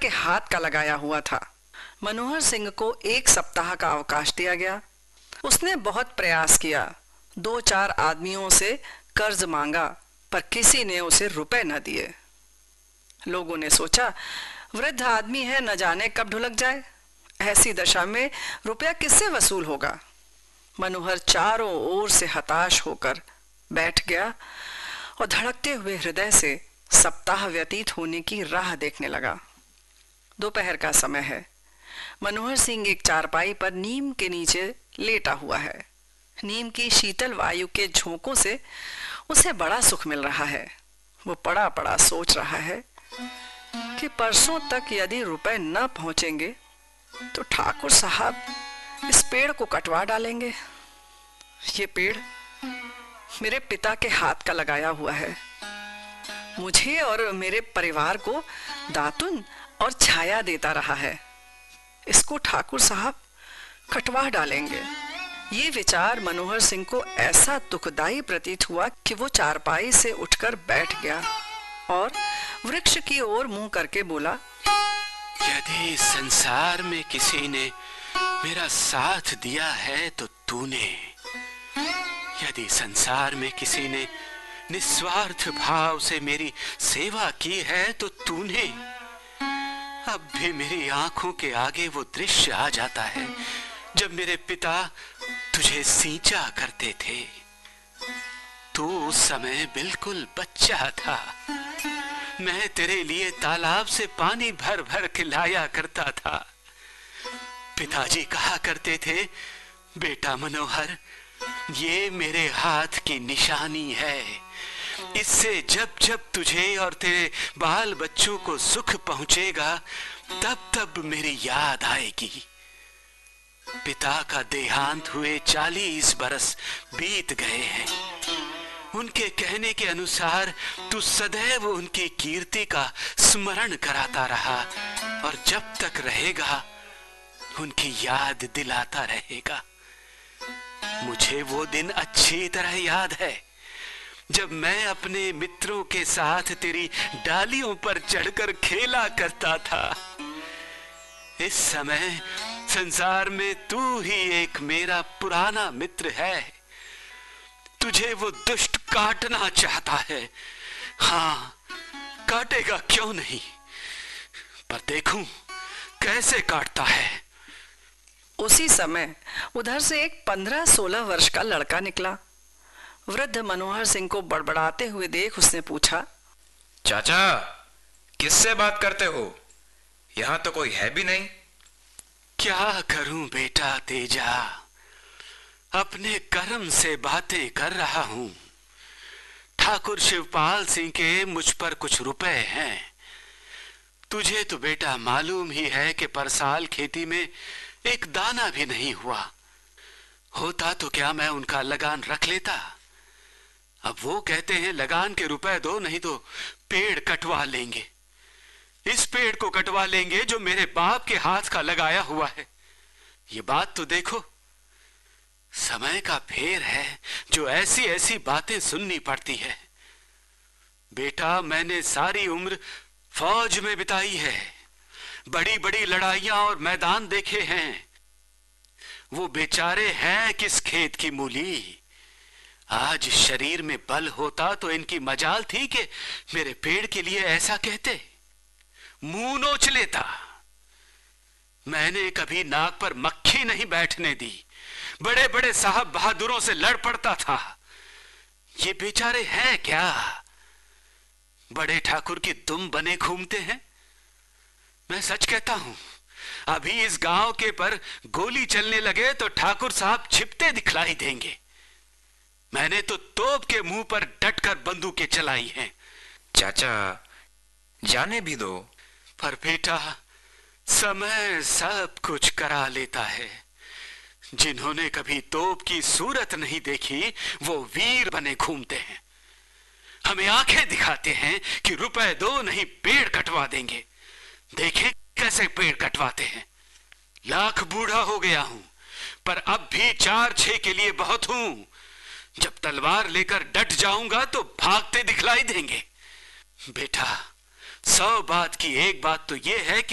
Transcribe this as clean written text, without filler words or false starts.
के हाथ का लगाया हुआ था। मनोहर सिंह को 1 सप्ताह का अवकाश दिया गया। उसने बहुत प्रयास किया, 2-4 आदमियों से कर्ज मांगा, पर किसी ने उसे रुपए न दिए। लोगों ने सोचा, वृद्ध आदमी है, न जाने कब ढुलक जाए। ऐसी दशा में रुपया किससे वसूल होगा। मनोहर चारों ओर से हताश होकर बैठ गया और धड़कते हुए हृदय से सप्ताह व्यतीत होने की राह देखने लगा। दोपहर का समय है। मनोहर सिंह एक चारपाई पर नीम के नीचे लेटा हुआ है। नीम की शीतल वायु के झोंकों से उसे बड़ा सुख मिल रहा है। वो पड़ा पड़ा सोच रहा है कि परसों तक यदि रुपए न पहुंचेंगे तो ठाकुर साहब इस पेड़ को कटवा डालेंगे। ये पेड़ मेरे पिता के हाथ का लगाया हुआ है। मुझे और मेरे परिवार को दातुन और छाया देता रहा है। इसको ठाकुर साहब कटवा डालेंगे। ये विचार मनोहर सिंह को ऐसा दुखदाई प्रतीत हुआ कि वो चारपाई से उठकर बैठ गया और वृक्ष की ओर मुंह करके बोला, यदि संसार में किसी ने मेरा साथ दिया है तो तूने। यदि संसार में किसी ने निस्वार्थ भाव से मेरी सेवा की है तो तूने। अब भी मेरी आंखों के आगे वो दृश्य आ जाता है जब मेरे पिता तुझे सींचा करते थे। तू उस समय बिल्कुल बच्चा था। मैं तेरे लिए तालाब से पानी भर भर के लाया करता था। पिताजी कहा करते थे, बेटा मनोहर, ये मेरे हाथ की निशानी है। इससे जब जब तुझे और तेरे बाल बच्चों को सुख पहुंचेगा तब तब मेरी याद आएगी। पिता का देहांत हुए 40 बरस बीत गए हैं। उनके कहने के अनुसार तू सदैव उनकी कीर्ति का स्मरण कराता रहा और जब तक रहेगा उनकी याद दिलाता रहेगा। मुझे वो दिन अच्छी तरह याद है जब मैं अपने मित्रों के साथ तेरी डालियों पर चढ़कर खेला करता था। इस समय संसार में तू ही एक मेरा पुराना मित्र है। तुझे वो दुष्ट काटना चाहता है। हाँ, काटेगा क्यों नहीं, पर देखूं कैसे काटता है। उसी समय उधर से एक 15-16 वर्ष का लड़का निकला। वृद्ध मनोहर सिंह को बड़बड़ाते हुए देख उसने पूछा, चाचा, किससे बात करते हो? यहां तो कोई है भी नहीं। क्या करूं बेटा तेजा, अपने कर्म से बातें कर रहा हूं। ठाकुर शिवपाल सिंह के मुझ पर कुछ रुपए हैं। तुझे तो बेटा मालूम ही है कि पर साल खेती में एक दाना भी नहीं हुआ। होता तो क्या मैं उनका लगान रख लेता। अब वो कहते हैं लगान के रुपए दो, नहीं तो पेड़ कटवा लेंगे। इस पेड़ को कटवा लेंगे जो मेरे बाप के हाथ का लगाया हुआ है। ये बात तो देखो, समय का फेर है जो ऐसी ऐसी बातें सुननी पड़ती है। बेटा, मैंने सारी उम्र फौज में बिताई है, बड़ी बड़ी लड़ाइयां और मैदान देखे हैं। वो बेचारे हैं किस खेत की मूली। आज शरीर में बल होता तो इनकी मजाल थी कि मेरे पेड़ के लिए ऐसा कहते, मुंह नोच लेता। मैंने कभी नाक पर मक्खी नहीं बैठने दी। बड़े बड़े साहब बहादुरों से लड़ पड़ता था। ये बेचारे हैं क्या, बड़े ठाकुर की दुम बने घूमते हैं। मैं सच कहता हूं, अभी इस गांव के पर गोली चलने लगे तो ठाकुर साहब छिपते दिखलाई देंगे। मैंने तो तोप के मुंह पर डटकर बंदूकें चलाई हैं। चाचा, जाने भी दो। पर बेटा, समय सब कुछ करा लेता है। जिन्होंने कभी तोप की सूरत नहीं देखी वो वीर बने घूमते हैं। हमें आंखें दिखाते हैं कि रुपए दो नहीं पेड़ कटवा देंगे। देखें कैसे पेड़ कटवाते हैं। लाख बूढ़ा हो गया हूं, पर अब भी 4-6 के लिए बहुत हूं। जब तलवार लेकर डट जाऊंगा तो भागते दिखलाई देंगे। बेटा, 100 बात की एक बात तो यह है कि